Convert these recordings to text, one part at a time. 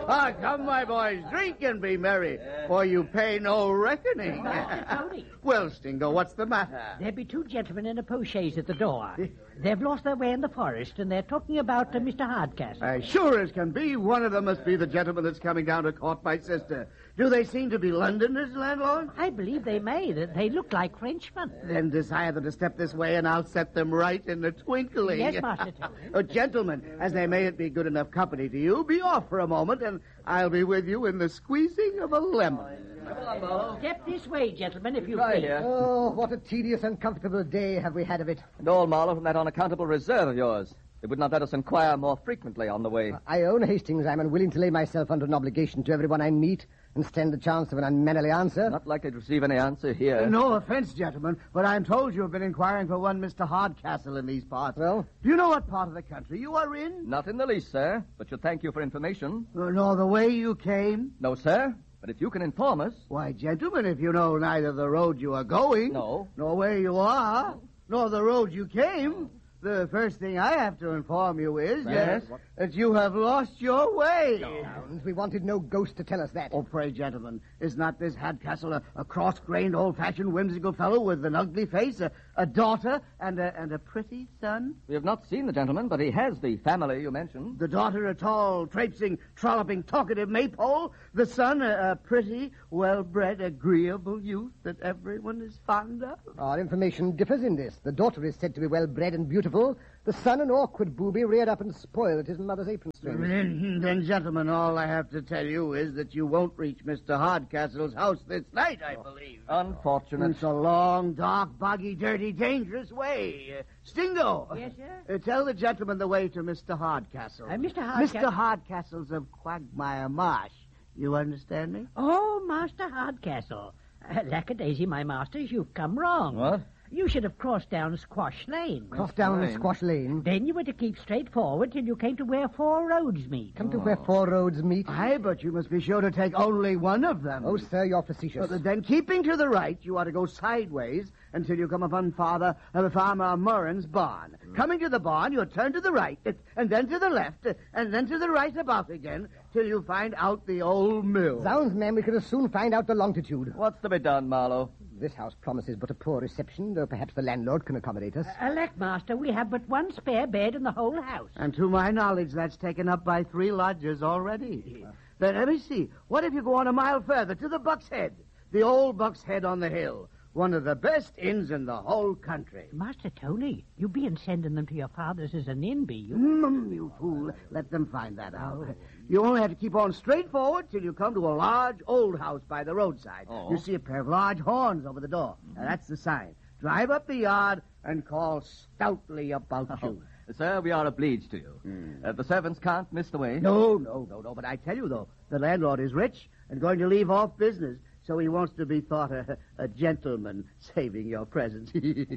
Come, my boys, drink and be merry, for you pay no reckoning. Tony. Well, Stingo, what's the matter? There be two gentlemen in a post-chaise at the door. They've lost their way in the forest, and they're talking about Mr. Hardcastle. As sure as can be, one of them must be the gentleman that's coming down to court my sister. Do they seem to be Londoners, landlord? I believe they may. They look like Frenchmen. Then desire them to step this way, and I'll set them right in a twinkling. Yes, Master Tony. Gentlemen, as they mayn't be good enough company to you, be off for a moment, and I'll be with you in the squeezing of a lemon. Come on, Bo. Step this way, gentlemen, if you Try please. here. Oh, what a tedious and comfortable day have we had of it. And all, Marlowe, from that unaccountable reserve of yours. They would not let us inquire more frequently on the way. I own Hastings. I'm unwilling to lay myself under an obligation to everyone I meet and stand the chance of an unmannerly answer. Not likely to receive any answer here. No offense, gentlemen, but I'm told you have been inquiring for one Mr. Hardcastle in these parts. Well? Do you know what part of the country you are in? Not in the least, sir, but should thank you for information. Nor the way you came? No, sir, but if you can inform us. Why, gentlemen, if you know neither the road you are going, No. nor where you are, nor the road you came, the first thing I have to inform you is Yes? that you have lost your way. Hounds, we wanted no ghost to tell us that. Oh, pray, gentlemen, is not this Hardcastle a cross-grained, old-fashioned, whimsical fellow with an ugly face, a daughter, and a pretty son? We have not seen the gentleman, but he has the family you mentioned. The daughter, a tall, traipsing, trolloping, talkative maypole. The son, a pretty, well-bred, agreeable youth that everyone is fond of. Our information differs in this. The daughter is said to be well-bred and beautiful. The son, an awkward booby, reared up and spoiled at his mother's apron strings. Then, gentlemen, all I have to tell you is that you won't reach Mr. Hardcastle's house this night, I believe. Unfortunate. It's a long, dark, boggy, dirty, dangerous way. Stingo! Yes, sir? Tell the gentleman the way to Mr. Hardcastle. Mr. Hardcastle... Mr. Hardcastle's of Quagmire Marsh. You understand me? Oh, Master Hardcastle. Lackadaisy, my masters, you've come wrong. What? You should have crossed down Squash Lane. Cross down Fine. Squash Lane. Then you were to keep straight forward till you came to where four roads meet. Come to where four roads meet. Aye, but you must be sure to take only one of them. Oh, sir, you're facetious. Then, keeping to the right, you are to go sideways until you come upon Farmer Murren's barn. Coming to the barn, you'll turn to the right, and then to the left, and then to the right about again, till you find out the old mill. Zounds, ma'am, we could as soon find out the longitude. What's to be done, Marlowe? This house promises but a poor reception, though perhaps the landlord can accommodate us. Alack, master, we have but one spare bed in the whole house. And to my knowledge, that's taken up by 3 lodgers already. Then let me see. What if you go on a mile further to the Buck's Head? The old Buck's Head on the hill. One of the best inns in the whole country. Master Tony, you bein' sending them to your father's as an inn, be you? You fool. Let them find that out. You only have to keep on straight forward till you come to a large old house by the roadside. Oh. You see a pair of large horns over the door. Now, that's the sign. Drive up the yard and call stoutly about you. Sir, we are obliged to you. The servants can't miss the way. No. But I tell you, though, the landlord is rich and going to leave off business, so he wants to be thought a gentleman, saving your presence.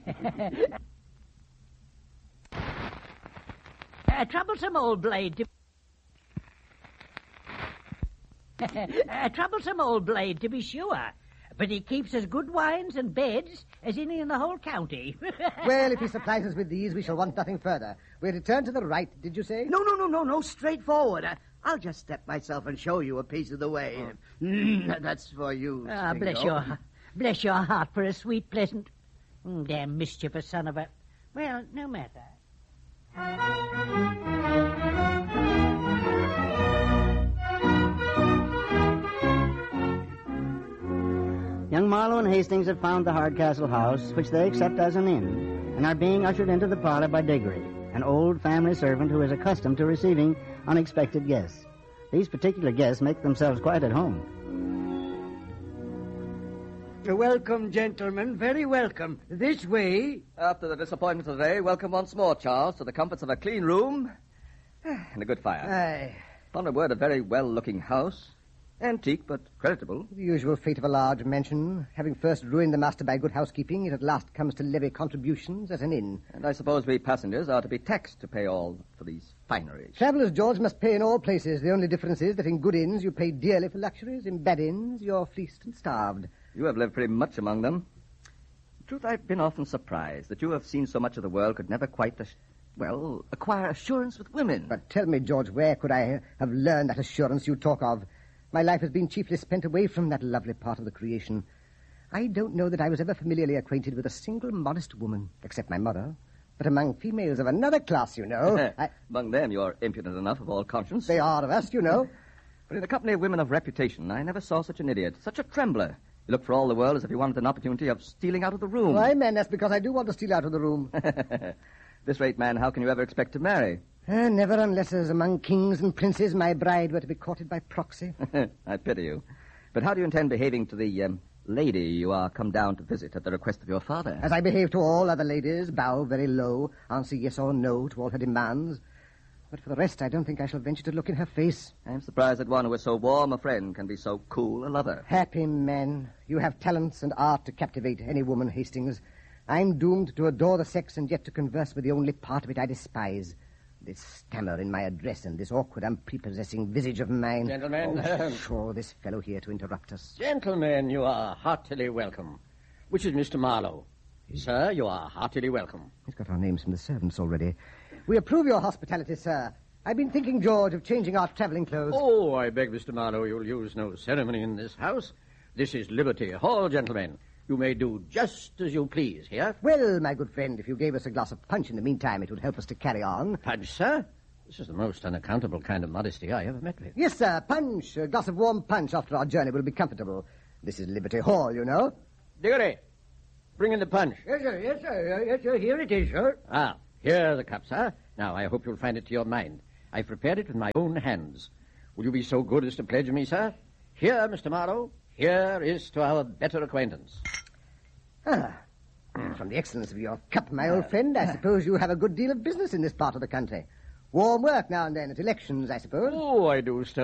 A troublesome old blade to... A troublesome old blade, to be sure. But he keeps as good wines and beds as any in the whole county. Well, if he supplies us with these, we shall want nothing further. We're to turn to the right, did you say? No, straight forward. I'll just step myself and show you a piece of the way. That's for you, Ah, Stingo. bless your heart for a sweet, pleasant... damn mischievous son of a... Well, no matter. Young Marlowe and Hastings have found the Hardcastle house, which they accept as an inn, and are being ushered into the parlor by Diggory, an old family servant who is accustomed to receiving unexpected guests. These particular guests make themselves quite at home. Welcome, gentlemen. Very welcome. This way. After the disappointment of the day, welcome once more, Charles, to the comforts of a clean room and a good fire. Aye. Upon a word, a very well-looking house. Antique, but creditable. The usual fate of a large mansion. Having first ruined the master by good housekeeping, it at last comes to levy contributions as an inn. And I suppose we passengers are to be taxed to pay all for these fineries. Travellers, George, must pay in all places. The only difference is that in good inns you pay dearly for luxuries. In bad inns you're fleeced and starved. You have lived pretty much among them. In truth, I've been often surprised that you have seen so much of the world could never quite acquire assurance with women. But tell me, George, where could I have learned that assurance you talk of? My life has been chiefly spent away from that lovely part of the creation. I don't know that I was ever familiarly acquainted with a single modest woman, except my mother. But among females of another class, you know... Among them, you're impudent enough of all conscience. They are of us, you know. But in the company of women of reputation, I never saw such an idiot, such a trembler. You look for all the world as if you wanted an opportunity of stealing out of the room. Why, man, that's because I do want to steal out of the room. This rate, man, how can you ever expect to marry? Never unless as among kings and princes my bride were to be courted by proxy. I pity you. But how do you intend behaving to the lady you are come down to visit at the request of your father? As I behave to all other ladies, bow very low, answer yes or no to all her demands. But for the rest, I don't think I shall venture to look in her face. I'm surprised that one who is so warm a friend can be so cool a lover. Happy man. You have talents and art to captivate any woman, Hastings. I'm doomed to adore the sex and yet to converse with the only part of it I despise. This stammer in my address and this awkward, unprepossessing visage of mine. Gentlemen. Sure, this fellow here to interrupt us. Gentlemen, you are heartily welcome. Which is Mr. Marlowe. Sir, you are heartily welcome. He's got our names from the servants already. We approve your hospitality, sir. I've been thinking, George, of changing our traveling clothes. Oh, I beg, Mr. Marlowe, you'll use no ceremony in this house. This is Liberty Hall, gentlemen. You may do just as you please here. Well, my good friend, if you gave us a glass of punch in the meantime, it would help us to carry on. Punch, sir? This is the most unaccountable kind of modesty I ever met with. Yes, sir, punch. A glass of warm punch after our journey will be comfortable. This is Liberty Hall, you know. Diggory, bring in the punch. Yes, sir, yes, sir. Yes, sir. Here it is, sir. Ah, here are the cups, sir. Now, I hope you'll find it to your mind. I've prepared it with my own hands. Will you be so good as to pledge me, sir? Here, Mr. Marlowe, here is to our better acquaintance. From the excellence of your cup, my old friend, I suppose you have a good deal of business in this part of the country. Warm work now and then at elections, I suppose. Oh, I do, sir.